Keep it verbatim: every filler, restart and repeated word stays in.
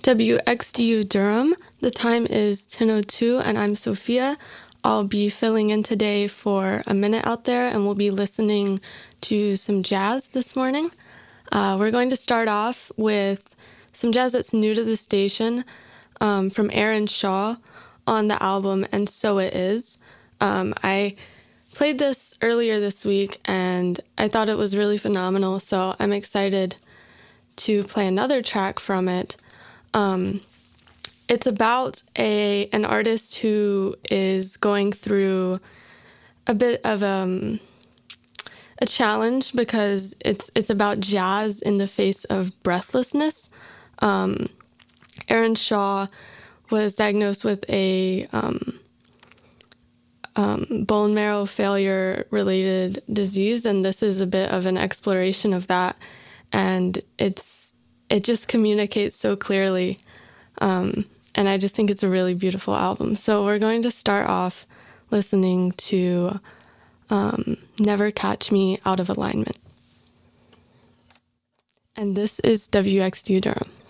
W X D U Durham. The time is ten oh two and I'm Sophia. I'll be filling in today for a minute out there and we'll be listening to some jazz this morning. Uh, we're going to start off with some jazz that's new to the station um, from Aaron Shaw on the album And So It Is. Um, I played this earlier this week and I thought it was really phenomenal, so I'm excited to play another track from it. Um, it's about a an artist who is going through a bit of um, a challenge because it's it's about jazz in the face of breathlessness. Um, Aaron Shaw was diagnosed with a um, um, bone marrow failure related disease, and this is a bit of an exploration of that. And it's it just communicates so clearly. Um, and I just think it's a really beautiful album. So we're going to start off listening to um, Never Catch Me Out of Alignment. And this is W X D U Durham.